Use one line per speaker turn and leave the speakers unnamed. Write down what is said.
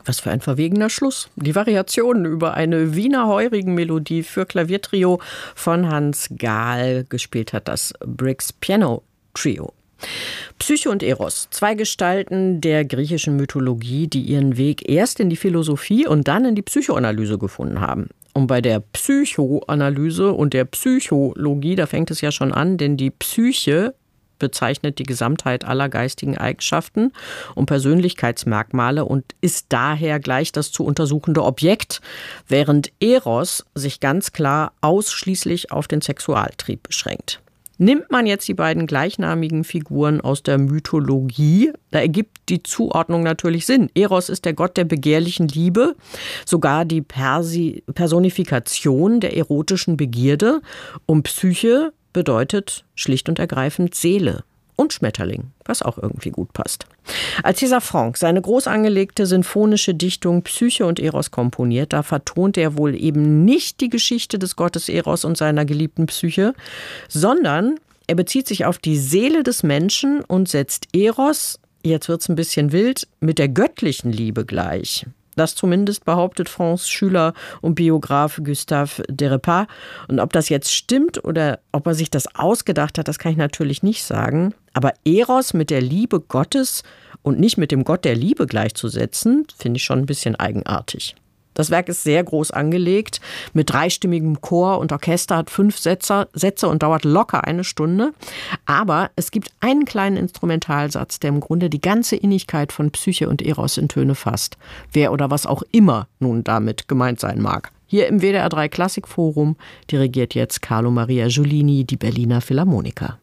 Was für ein verwegener Schluss. Die Variationen über eine Wiener Heurigen-Melodie für Klaviertrio von Hans Gahl. Gespielt hat das Briggs Piano Trio. Psyche und Eros, zwei Gestalten der griechischen Mythologie, die ihren Weg erst in die Philosophie und dann in die Psychoanalyse gefunden haben. Und bei der Psychoanalyse und der Psychologie, da fängt es ja schon an, denn die Psyche bezeichnet die Gesamtheit aller geistigen Eigenschaften und Persönlichkeitsmerkmale und ist daher gleich das zu untersuchende Objekt, während Eros sich ganz klar ausschließlich auf den Sexualtrieb beschränkt. Nimmt man jetzt die beiden gleichnamigen Figuren aus der Mythologie, da ergibt die Zuordnung natürlich Sinn. Eros ist der Gott der begehrlichen Liebe, sogar die Personifikation der erotischen Begierde, und Psyche bedeutet schlicht und ergreifend Seele und Schmetterling, was auch irgendwie gut passt. Als César Franck seine groß angelegte sinfonische Dichtung Psyche und Eros komponiert, da vertont er wohl eben nicht die Geschichte des Gottes Eros und seiner geliebten Psyche, sondern er bezieht sich auf die Seele des Menschen und setzt Eros, jetzt wird's ein bisschen wild, mit der göttlichen Liebe gleich. Das zumindest behauptet Francs Schüler und Biograf Gustave Derepas. Und ob das jetzt stimmt oder ob er sich das ausgedacht hat, das kann ich natürlich nicht sagen. Aber Eros mit der Liebe Gottes und nicht mit dem Gott der Liebe gleichzusetzen, finde ich schon ein bisschen eigenartig. Das Werk ist sehr groß angelegt, mit dreistimmigem Chor und Orchester, hat 5 Sätze und dauert locker 1 Stunde. Aber es gibt einen kleinen Instrumentalsatz, der im Grunde die ganze Innigkeit von Psyche und Eros in Töne fasst. Wer oder was auch immer nun damit gemeint sein mag. Hier im WDR 3 Klassikforum dirigiert jetzt Carlo Maria Giulini die Berliner Philharmoniker.